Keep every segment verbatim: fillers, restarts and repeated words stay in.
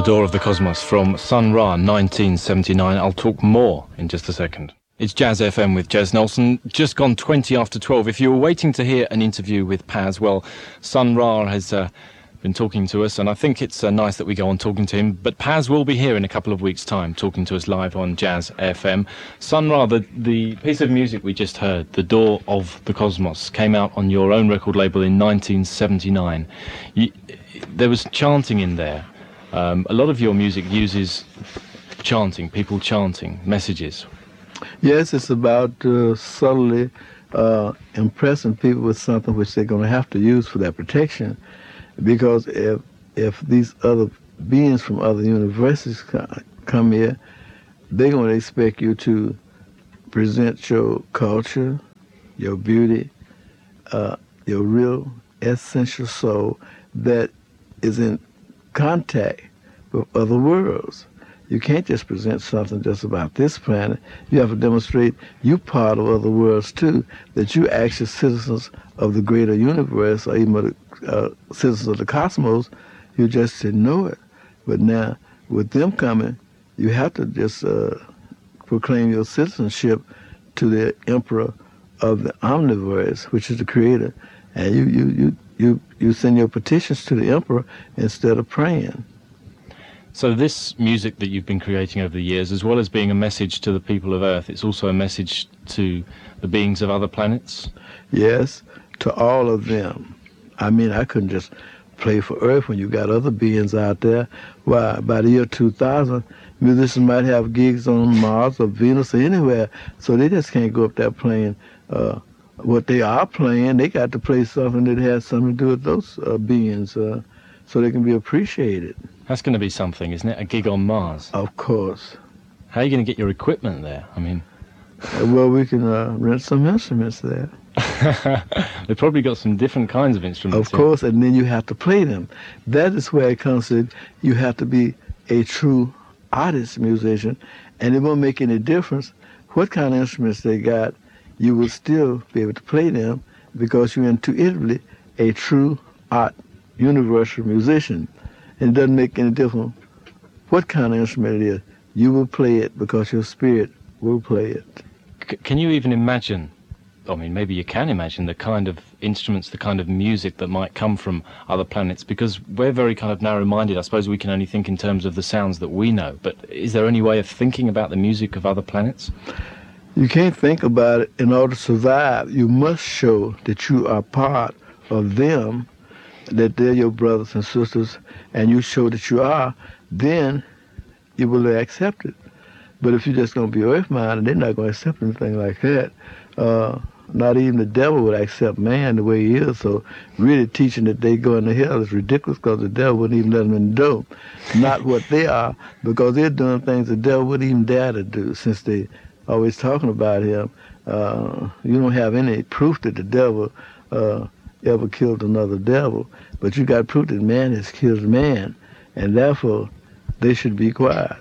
The Door of the Cosmos from Sun Ra, nineteen seventy-nine. I'll talk more in just a second. It's Jazz F M with Jez Nelson. Just gone twenty after twelve. If you were waiting to hear an interview with Paz, well, Sun Ra has uh, been talking to us, and I think it's uh, nice that we go on talking to him. But Paz will be here in a couple of weeks' time, talking to us live on Jazz F M. Sun Ra, the, the piece of music we just heard, The Door of the Cosmos, came out on your own record label in nineteen seventy-nine. You, there was chanting in there. Um, a lot of your music uses chanting, people chanting, messages. Yes, it's about uh, subtly uh, impressing people with something which they're going to have to use for their protection. Because if if these other beings from other universities come here, they're going to expect you to present your culture, your beauty, uh, your real essential soul that is in contact with other worlds. You can't just present something just about this planet. You have to demonstrate you're part of other worlds too, that you're actually citizens of the greater universe, or even uh, citizens of the cosmos. You just didn't know it. But now, with them coming, you have to just uh, proclaim your citizenship to the emperor of the omniverse, which is the creator. And you, you, you, you, you send your petitions to the emperor instead of praying. So this music that you've been creating over the years, as well as being a message to the people of Earth, it's also a message to the beings of other planets? Yes, to all of them. I mean, I couldn't just play for Earth when you got other beings out there. Why, by the year two thousand, musicians might have gigs on Mars or Venus or anywhere, so they just can't go up there playing uh, what they are playing. They got to play something that has something to do with those uh, beings uh, so they can be appreciated. That's going to be something, isn't it? A gig on Mars. Of course. How are you going to get your equipment there? I mean... Well, we can uh, rent some instruments there. They've probably got some different kinds of instruments. Of course, and then you have to play them. That is where it comes to, you have to be a true artist musician, and it won't make any difference what kind of instruments they got. You will still be able to play them because you're intuitively a true art universal musician. And it doesn't make any difference what kind of instrument it is. You will play it because your spirit will play it. C- can you even imagine, I mean, maybe you can imagine the kind of instruments, the kind of music that might come from other planets? Because we're very kind of narrow-minded. I suppose we can only think in terms of the sounds that we know. But is there any way of thinking about the music of other planets? You can't think about it. In order to survive, you must show that you are part of them, that they're your brothers and sisters, and you show that you are, then you will accept it. But if you're just going to be earth-minded, they're not going to accept anything like that. Uh, not even the devil would accept man the way he is, so really teaching that they go into hell is ridiculous because the devil wouldn't even let them in the door. Not what they are, because they're doing things the devil wouldn't even dare to do, since they always talking about him. Uh, you don't have any proof that the devil uh, ever killed another devil, but you got proof that man has killed man, and therefore they should be quiet.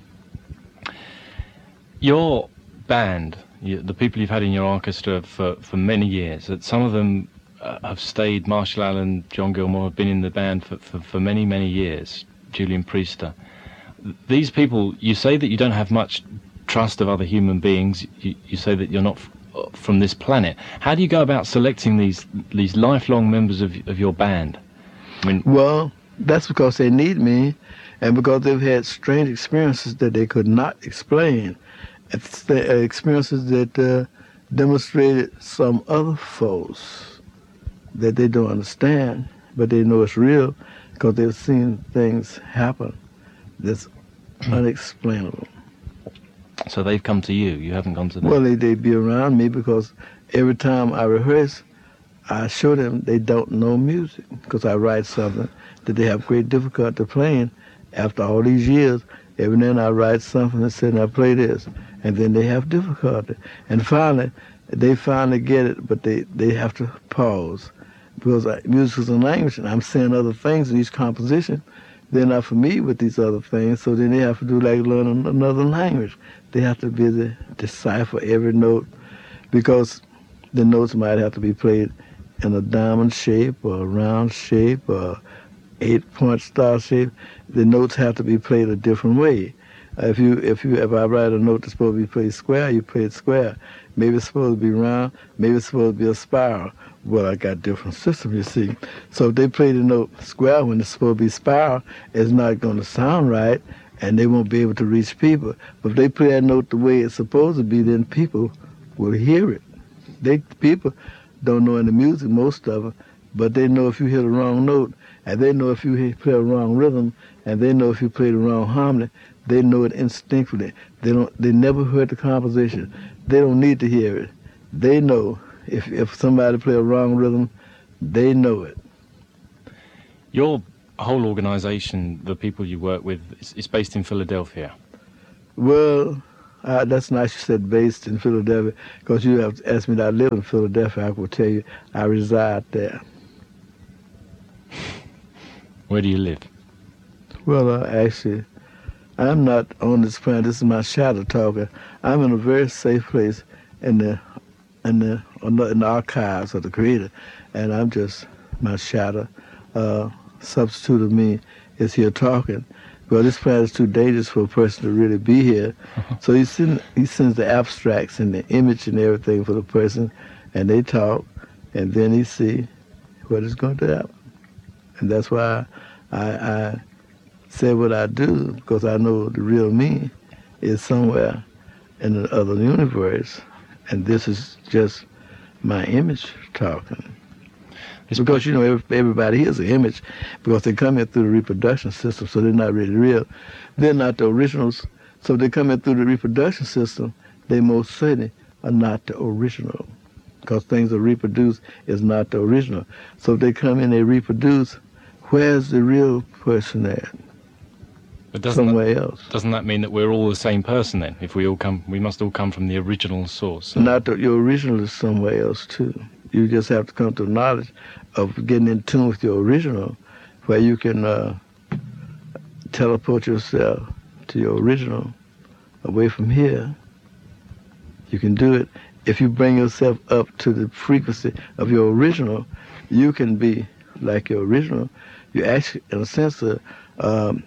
Your band, you, the people you've had in your orchestra for, for many years, that some of them uh, have stayed, Marshall Allen, John Gilmore have been in the band for, for, for many, many years, Julian Priester. These people, you say that you don't have much trust of other human beings, you, you say that you're not f- from this planet. How do you go about selecting these these lifelong members of, of your band? I mean, well, that's because they need me, and because they've had strange experiences that they could not explain. It's the experiences that uh, demonstrated some other force that they don't understand, but they know it's real because they've seen things happen that's unexplainable. So they've come to you, you haven't gone to them? Well, they, they be around me because every time I rehearse, I show them they don't know music because I write something that they have great difficulty playing. After all these years, every now and then I write something and say, now play this. And then they have difficulty. And finally, they finally get it, but they, they have to pause. Because I, music is a language, and I'm saying other things in these compositions. They're not familiar with these other things, so then they have to do like learn another language. They have to be able to decipher every note, because the notes might have to be played in a diamond shape or a round shape or eight-point star shape, the notes have to be played a different way. Uh, if you if you if I write a note that's supposed to be played square, you play it square. Maybe it's supposed to be round. Maybe it's supposed to be a spiral. Well, I got different systems, you see. So if they play the note square when it's supposed to be spiral, it's not going to sound right, and they won't be able to reach people. But if they play that note the way it's supposed to be, then people will hear it. They people don't know in the music, most of them, but they know if you hit a wrong note, and they know if you hit, play a wrong rhythm, and they know if you play the wrong harmony. They know it instinctively. They don't. They never heard the composition. They don't need to hear it. They know if if somebody play a wrong rhythm, they know it. Your whole organisation, the people you work with, is, is based in Philadelphia. Well, uh, that's nice you said based in Philadelphia, because you have asked me that I live in Philadelphia. I will tell you I reside there. Where do you live? Well, uh, actually, I'm not on this planet. This is my shadow talking. I'm in a very safe place in the in the in the archives of the Creator, and I'm just my shadow. Uh, substitute of me is here talking. Well, this planet is too dangerous for a person to really be here. So he send, he sends the abstracts and the image and everything for the person, and they talk, and then he see what is going to happen. And that's why I, I say what I do, because I know the real me is somewhere in the other universe, and this is just my image talking. It's because, you know, every, everybody is an image, because they come in through the reproduction system, so they're not really real. They're not the originals, so they come in through the reproduction system, they most certainly are not the original, because things that reproduce is not the original. So if they come in, they reproduce, where's the real person at? But doesn't Somewhere that, else. Doesn't that mean that we're all the same person then? If we all come, we must all come from the original source. So. Not that your original is somewhere else too. You just have to come to the knowledge of getting in tune with your original, where you can uh, teleport yourself to your original away from here. You can do it. If you bring yourself up to the frequency of your original, you can be like your original. You actually, in a sense, of um,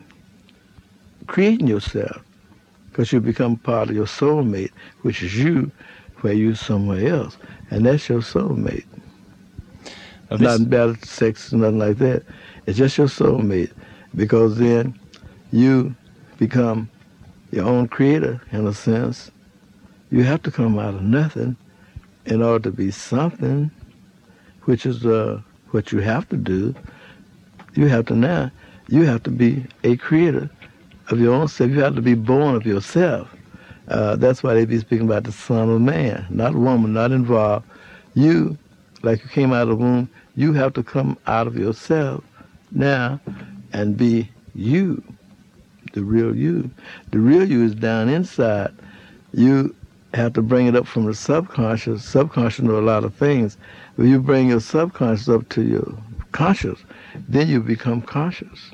creating yourself, because you become part of your soulmate, which is you, where you're somewhere else, and that's your soulmate. Now this... Nothing about sex, nothing like that. It's just your soulmate, because then you become your own creator, in a sense. You have to come out of nothing in order to be something, which is uh, what you have to do. You have to now, you have to be a creator of your own self. You have to be born of yourself. Uh, that's why they be speaking about the son of man, not woman, not involved. You, like you came out of the womb, you have to come out of yourself now and be you, the real you. The real you is down inside. You have to bring it up from the subconscious. Subconscious know a lot of things. When you bring your subconscious up to your conscious, then you become conscious.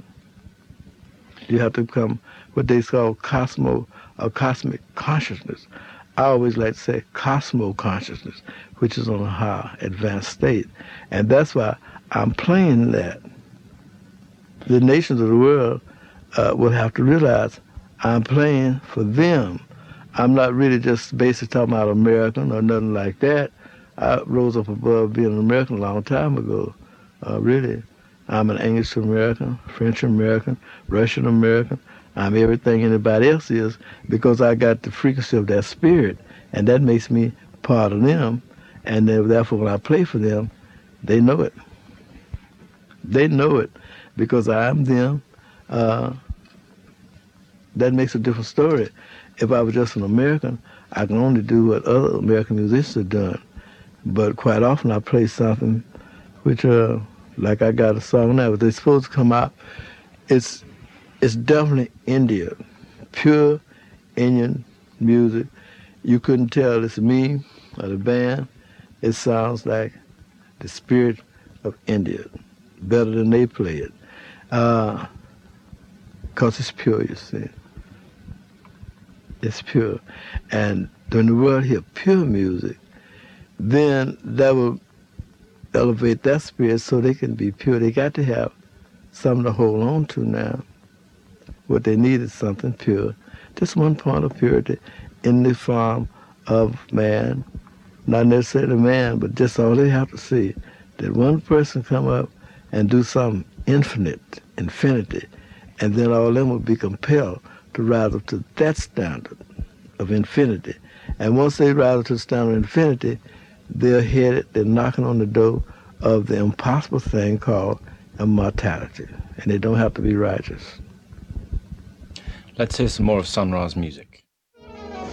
You have to become what they call cosmo, or cosmic consciousness. I always like to say cosmo consciousness, which is on a high advanced state. And that's why I'm playing that. The nations of the world uh, will have to realize I'm playing for them. I'm not really just basically talking about American or nothing like that. I rose up above being an American a long time ago, uh, really. I'm an English American, French American, Russian American. I'm everything anybody else is, because I got the frequency of that spirit, and that makes me part of them. And therefore, when I play for them, they know it. They know it, because I'm them. Uh, that makes a different story. If I was just an American, I can only do what other American musicians have done. But quite often I play something which, uh, like I got a song now, but they're supposed to come out. It's it's definitely India, pure Indian music. You couldn't tell it's me or the band. It sounds like the spirit of India, better than they play it, because uh, it's pure, you see. It's pure. And when the world hear pure music, then that will elevate that spirit so they can be pure. They got to have something to hold on to now. What they need is something pure. Just one point of purity in the form of man, not necessarily man, but just all they have to see, that one person come up and do something infinite, infinity, and then all of them will be compelled to rise up to that standard of infinity. And once they rise up to the standard of infinity, they're headed, they're knocking on the door of the impossible thing called immortality. And they don't have to be righteous. Let's hear some more of Sun Ra's music.